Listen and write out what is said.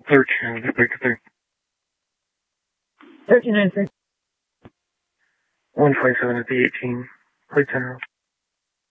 13, break 1393. 127 at the 18. Plate 10.